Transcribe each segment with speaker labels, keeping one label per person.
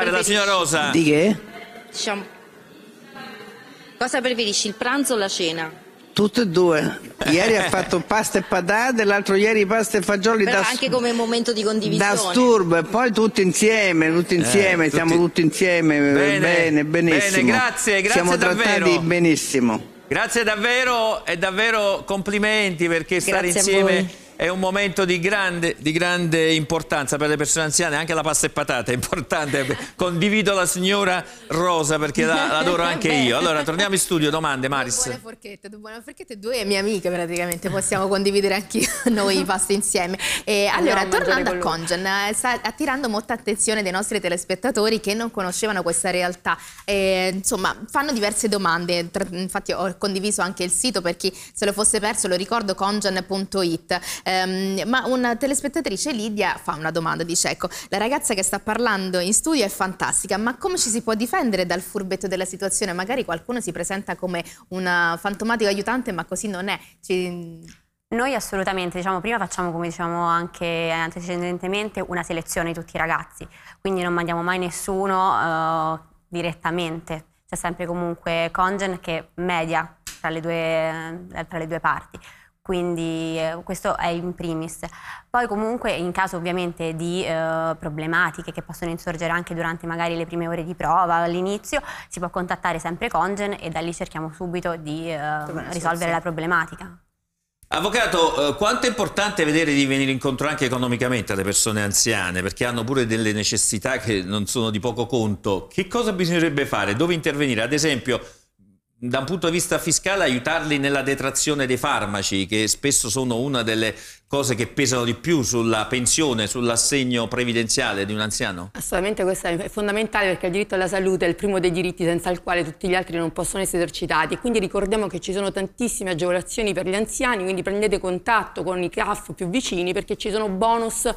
Speaker 1: la signora Rosa.
Speaker 2: Di che?
Speaker 3: Cosa preferisci, il pranzo o la cena?
Speaker 2: Tutte e due. Ieri ha fatto pasta e patate, l'altro ieri pasta e fagioli.
Speaker 3: Però anche come momento di condivisione.
Speaker 2: Da sturbo, e poi tutti insieme, siamo tutti insieme, bene, benissimo.
Speaker 1: Bene, grazie
Speaker 2: Siamo
Speaker 1: davvero.
Speaker 2: trattati benissimo.
Speaker 1: Grazie davvero e davvero complimenti, perché stare insieme è un momento di grande importanza per le persone anziane. Anche la pasta e patate è importante. Condivido la signora Rosa perché l'adoro anche io. Allora torniamo in studio. Domande, Maris?
Speaker 4: Buone forchette, due mie amiche praticamente, possiamo condividere anche noi i pasti insieme. Allora, tornando a Congen, sta attirando molta attenzione dei nostri telespettatori che non conoscevano questa realtà. Insomma, fanno diverse domande, infatti ho condiviso anche il sito per chi se lo fosse perso, lo ricordo, congen.it. Ma una telespettatrice, Lidia, fa una domanda, dice: ecco, la ragazza che sta parlando in studio è fantastica, ma come ci si può difendere dal furbetto della situazione? Magari qualcuno si presenta come un fantomatico aiutante, ma così non è.
Speaker 5: Noi assolutamente, prima facciamo, come diciamo anche antecedentemente, una selezione di tutti i ragazzi, quindi non mandiamo mai nessuno direttamente, c'è sempre comunque Congen che media tra le due parti. Quindi questo è in primis. Poi comunque in caso ovviamente di problematiche che possono insorgere anche durante magari le prime ore di prova, all'inizio, si può contattare sempre Congen e da lì cerchiamo subito di risolvere la problematica.
Speaker 1: Avvocato, quanto è importante vedere di venire incontro anche economicamente alle persone anziane, perché hanno pure delle necessità che non sono di poco conto. Che cosa bisognerebbe fare? Dove intervenire? Ad esempio, da un punto di vista fiscale, aiutarli nella detrazione dei farmaci, che spesso sono una delle cose che pesano di più sulla pensione, sull'assegno previdenziale di un anziano?
Speaker 6: Assolutamente, questo è fondamentale, perché il diritto alla salute è il primo dei diritti senza il quale tutti gli altri non possono essere esercitati. Quindi ricordiamo che ci sono tantissime agevolazioni per gli anziani, quindi prendete contatto con i CAF più vicini, perché ci sono bonus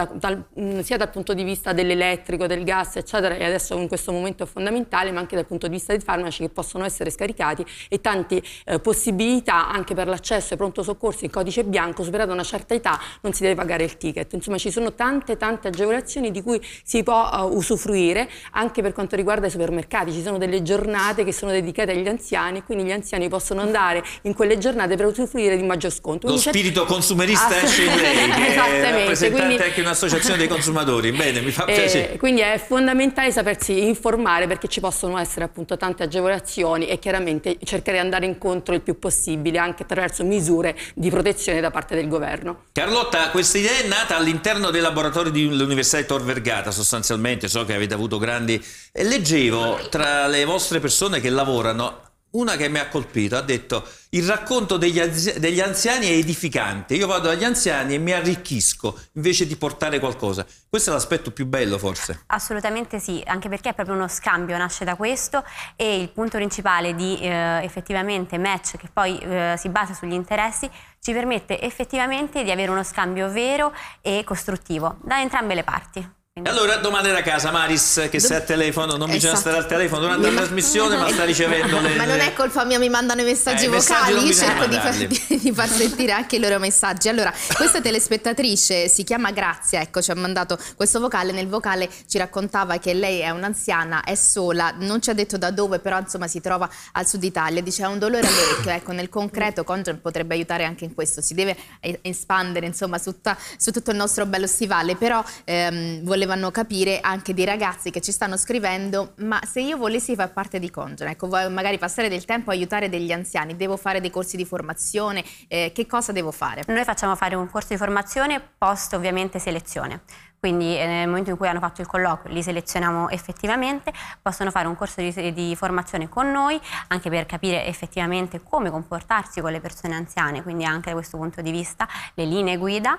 Speaker 6: sia dal punto di vista dell'elettrico, del gas, eccetera, e adesso in questo momento è fondamentale, ma anche dal punto di vista dei farmaci che possono essere scaricati, e tante possibilità anche per l'accesso ai pronto soccorso in codice bianco. Superata una certa età non si deve pagare il ticket. Insomma, ci sono tante agevolazioni di cui si può usufruire anche per quanto riguarda i supermercati. Ci sono delle giornate che sono dedicate agli anziani, quindi gli anziani possono andare in quelle giornate per usufruire di maggior sconto.
Speaker 1: Lo spirito consumerista esce in lei, che è rappresentante anche un'associazione dei consumatori. Bene, mi fa piacere.
Speaker 6: Quindi è fondamentale sapersi informare, perché ci possono essere appunto tante agevolazioni, e chiaramente cercare di andare incontro il più possibile anche attraverso misure di protezione da parte del governo.
Speaker 1: Carlotta, questa idea è nata all'interno dei laboratori dell'Università di Tor Vergata, sostanzialmente. So che avete avuto grandi... Leggevo tra le vostre persone che lavorano, una che mi ha colpito, ha detto: il racconto degli anziani è edificante, io vado agli anziani e mi arricchisco invece di portare qualcosa. Questo è l'aspetto più bello, forse?
Speaker 5: Assolutamente sì, anche perché è proprio uno scambio, nasce da questo, e il punto principale di effettivamente match, che poi si basa sugli interessi, ci permette effettivamente di avere uno scambio vero e costruttivo da entrambe le parti.
Speaker 1: Allora, domande da casa, Maris, che sei al telefono, non bisogna stare al telefono durante la trasmissione, ma sta ricevendo le...
Speaker 4: Ma non è colpa mia, mi mandano i messaggi vocali, io cerco di far sentire anche i loro messaggi. Allora, questa telespettatrice si chiama Grazia, ecco, ci ha mandato questo vocale. Nel vocale ci raccontava che lei è un'anziana, è sola, non ci ha detto da dove, però insomma si trova al sud Italia, dice ha un dolore all'orecchio. Ecco, nel concreto Congen potrebbe aiutare anche in questo, si deve espandere insomma su tutto il nostro bello stivale, però volevano capire anche dei ragazzi che ci stanno scrivendo: ma se io volessi far parte di Congen, ecco, magari passare del tempo a aiutare degli anziani, devo fare dei corsi di formazione, che cosa devo fare?
Speaker 5: Noi facciamo fare un corso di formazione post ovviamente selezione. Quindi nel momento in cui hanno fatto il colloquio li selezioniamo effettivamente, possono fare un corso di formazione con noi anche per capire effettivamente come comportarsi con le persone anziane, quindi anche da questo punto di vista le linee guida,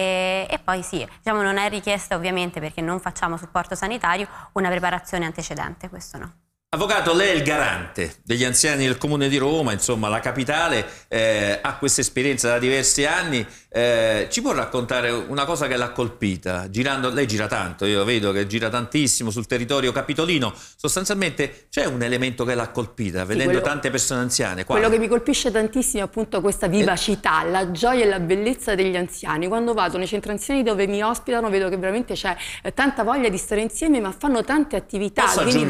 Speaker 5: e poi sì, diciamo non è richiesta ovviamente, perché non facciamo supporto sanitario, una preparazione antecedente, questo no.
Speaker 1: Avvocato, lei è il garante degli anziani del Comune di Roma, insomma la capitale, ha questa esperienza da diversi anni, ci può raccontare una cosa che l'ha colpita? Girando, lei gira tanto, io vedo che gira tantissimo sul territorio capitolino, sostanzialmente c'è un elemento che l'ha colpita, vedendo tante persone anziane?
Speaker 6: Quello che mi colpisce tantissimo è appunto questa vivacità, la gioia e la bellezza degli anziani. Quando vado nei centri anziani dove mi ospitano vedo che veramente c'è tanta voglia di stare insieme, ma fanno tante attività.
Speaker 1: Posso aggiungere